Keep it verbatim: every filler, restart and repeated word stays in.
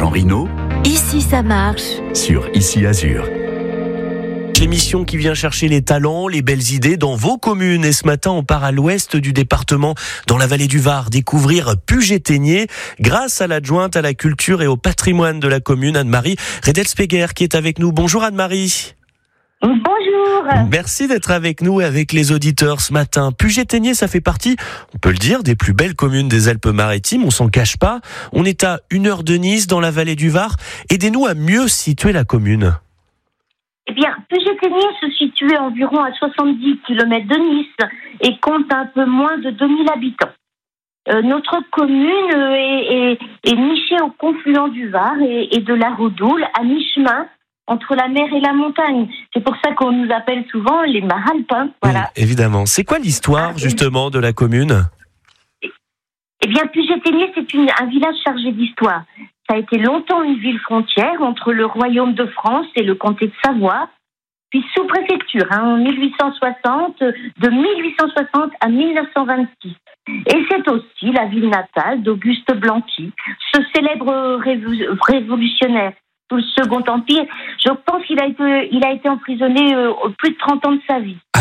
Jean Rino, Ici ça marche. sur Ici Azur. L'émission qui vient chercher les talents, les belles idées dans vos communes. Et ce matin, on part à l'ouest du département, dans la vallée du Var, découvrir Puget-Théniers, grâce à l'adjointe à la culture et au patrimoine de la commune, Anne-Marie Redelspeger, qui est avec nous. Bonjour Anne-Marie. Bonjour. Merci d'être avec nous et avec les auditeurs ce matin. Puget-Théniers, ça fait partie, on peut le dire, des plus belles communes des Alpes-Maritimes. On s'en cache pas. On est à une heure de Nice, dans la vallée du Var. Aidez-nous à mieux situer la commune. Eh bien, Puget-Théniers se situe environ à soixante-dix kilomètres de Nice et compte un peu moins de deux mille habitants. Euh, notre commune est, est, est nichée au confluent du Var et, et de la Redoule, à mi-chemin entre la mer et la montagne. C'est pour ça qu'on nous appelle souvent les Maralpins. Voilà. Mmh, évidemment. C'est quoi l'histoire, Ah, justement, de la commune ? Eh bien, Puget-Théniers, c'est une, un village chargé d'histoire. Ça a été longtemps une ville frontière entre le royaume de France et le comté de Savoie, puis sous-préfecture, hein, en mille huit cent soixante, de mille huit cent soixante à mille neuf cent vingt-six. Et c'est aussi la ville natale d'Auguste Blanqui, ce célèbre révo- révolutionnaire sous le Second Empire. Je pense qu'il a été, il a été emprisonné euh, plus de trente ans de sa vie.